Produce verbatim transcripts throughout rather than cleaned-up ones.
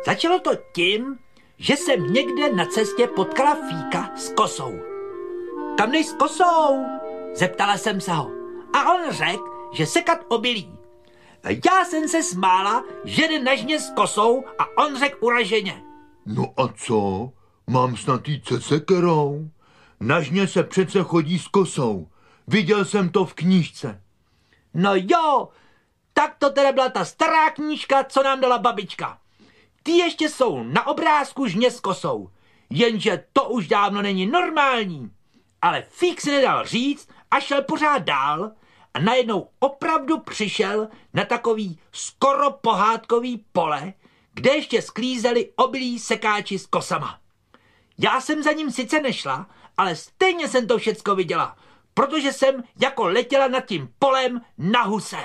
Začalo to tím, že jsem někde na cestě potkala Fíka s kosou. Kam jdeš s kosou? Zeptala jsem se ho. A on řekl, že sekat obilí. Já jsem se smála, že jde na žně s kosou a on řekl uraženě. No a co? Mám snad jít se sekerou? Na žně se přece chodí s kosou. Viděl jsem to v knížce. No jo, tak to teda byla ta stará knížka, co nám dala babička. Ty ještě jsou na obrázku žně s kosou, jenže to už dávno není normální. Ale Fík si nedal říct a šel pořád dál a najednou opravdu přišel na takový skoro pohádkový pole, kde ještě sklízeli obilí sekáči s kosama. Já jsem za ním sice nešla, ale stejně jsem to všecko viděla, protože jsem jako letěla nad tím polem na huse.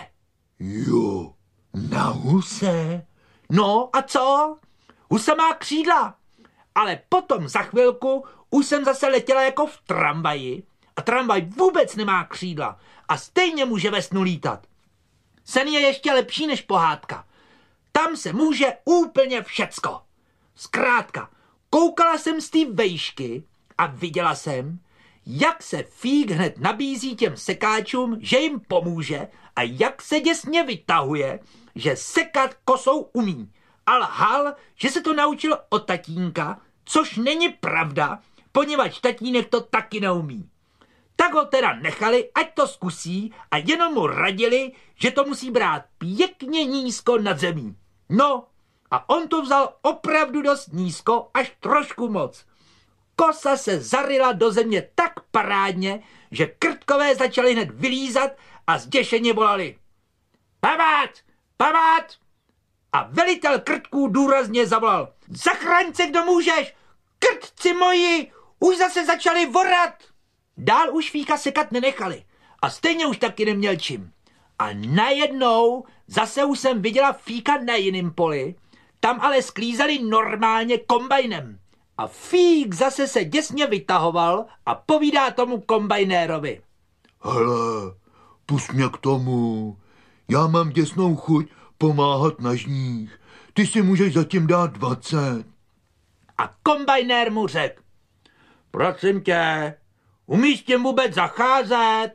Jo, na huse? No a co? Husa má křídla. Ale potom za chvilku už jsem zase letěla jako v tramvaji a tramvaj vůbec nemá křídla a stejně může ve snu lítat. Sen je ještě lepší než pohádka. Tam se může úplně všecko. Zkrátka, koukala jsem z té vejšky a viděla jsem, jak se Fík hned nabízí těm sekáčům, že jim pomůže a jak se děsně vytahuje, že sekat kosou umí. A lhal, že se to naučil od tatínka, což není pravda, poněvadž tatínek to taky neumí. Tak ho teda nechali, ať to zkusí a jenom mu radili, že to musí brát pěkně nízko nad zemí. No, a on to vzal opravdu dost nízko, až trošku moc. Kosa se zaryla do země tak parádně, že krtkové začali hned vylízat a zděšeně volali. Památ! Památ! A velitel krtků důrazně zavolal. Zachraň se, kdo můžeš! Krtci moji! Už zase začali vorat! Dál už Fíka sekat nenechali a stejně už taky neměl čím. A najednou zase už jsem viděla Fíka na jiném poli, tam ale sklízeli normálně kombajnem. A Fík zase se děsně vytahoval a povídá tomu kombajnérovi. Hele, pust mě k tomu. Já mám děsnou chuť pomáhat na žních. Ty si můžeš zatím dát dvacet. A kombajnér mu řekl. Prosím tě, umíš tím vůbec zacházet?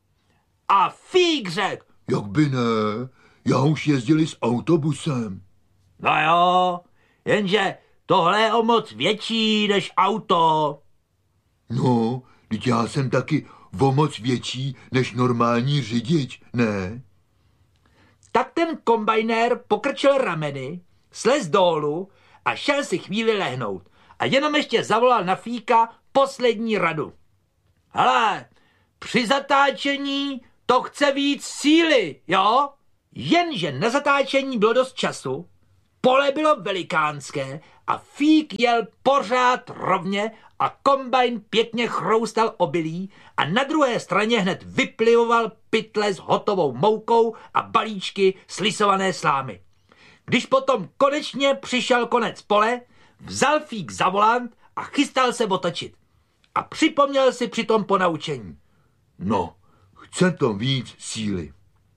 A Fík řekl. Jak by ne, já už jezdili s autobusem. No jo, jenže tohle je o moc větší než auto. No, teď já jsem taky o moc větší než normální řidič, ne? Tak ten kombajnér pokrčil rameny, slez dolů a šel si chvíli lehnout. A jenom ještě zavolal na Fíka poslední radu. Hele, při zatáčení to chce víc síly, jo? Jenže na zatáčení bylo dost času, pole bylo velikánské a Fík jel pořád rovně a kombajn pěkně chroustal obilí a na druhé straně hned vyplivoval pytle s hotovou moukou a balíčky slisované slámy. Když potom konečně přišel konec pole, vzal Fík za volant a chystal se otočit. A připomněl si přitom ponaučení. No, chce to víc síly.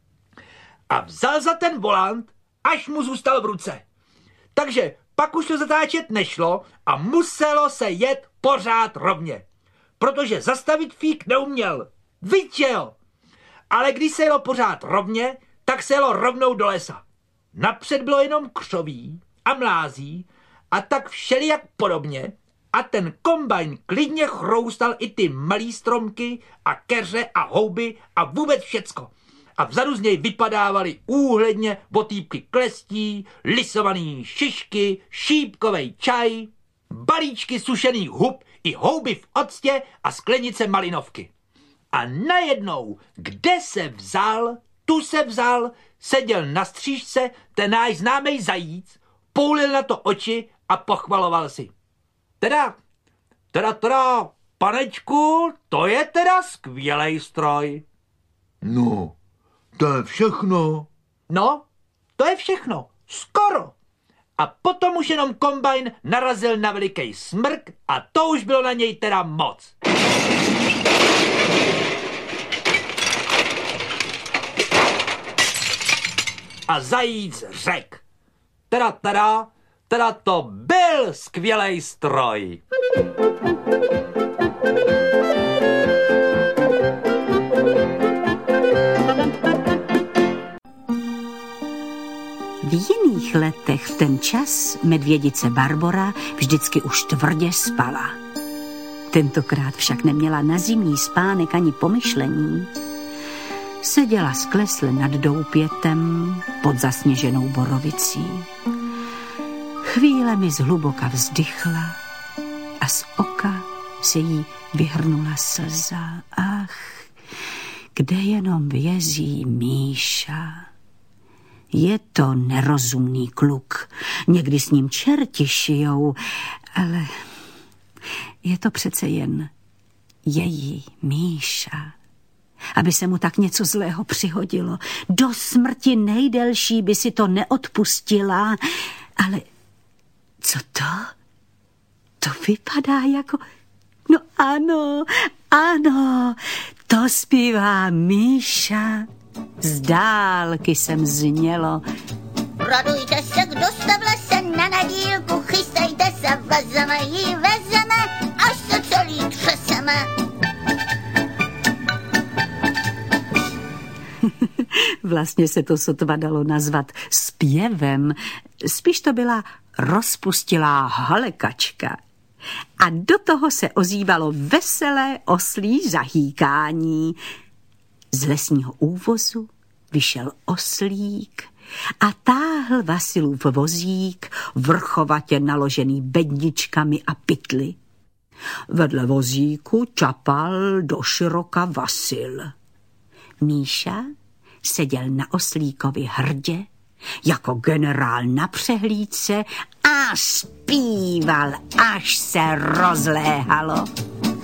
A vzal za ten volant, až mu zůstal v ruce. Takže pak už to zatáčet nešlo a muselo se jet pořád rovně. Protože zastavit Fík neuměl. Vytěl. Ale když se jelo pořád rovně, tak se jelo rovnou do lesa. Napřed bylo jenom křoví a mlází a tak všelijak podobně a ten kombajn klidně chroustal i ty malý stromky a keře a houby a vůbec všecko. A vzadu z něj vypadávaly úhledně botýpky klestí, lisovaný šišky, šípkovej čaj, balíčky sušených hub i houby v octě a sklenice malinovky. A najednou, kde se vzal, tu se vzal, seděl na střížce ten náš známej zajíc, poulil na to oči a pochvaloval si. Teda, teda, teda, panečku, to je teda skvělej stroj. No, to je všechno. No, to je všechno. Skoro. A potom už jenom kombajn narazil na veliký smrk a to už bylo na něj teda moc. A zajíc řekl. Teda, teda, Teda to byl skvělej stroj. V jiných letech v ten čas medvědice Barbora vždycky už tvrdě spala. Tentokrát však neměla na zimní spánek ani pomyšlení. Seděla sklesle nad doupětem pod zasněženou borovicí. Chvílemi zhluboka vzdychla a z oka se jí vyhrnula slza. Ach, kde jenom vězí Míša. Je to nerozumný kluk. Někdy s ním čerti šijou, ale je to přece jen její Míša. Aby se mu tak něco zlého přihodilo. Do smrti nejdelší by si to neodpustila. Ale co to? To vypadá jako... No ano, ano, to zpívá Míša. Z dálky jsem znělo. Radujte se, kdo jste v lese na nadílku, chystejte se, vezeme jí, vezeme, až se celý třeseme. Vlastně se to sotva dalo nazvat zpěvem, spíš to byla rozpustilá halekačka. A do toho se ozývalo veselé oslí zahýkání. Z lesního úvozu vyšel oslík a táhl Vasilův vozík, vrchovatě naložený bedničkami a pytly. Vedle vozíku čapal doširoka Vasil. Míša seděl na oslíkovi hrdě, jako generál na přehlídce a zpíval, až se rozléhalo.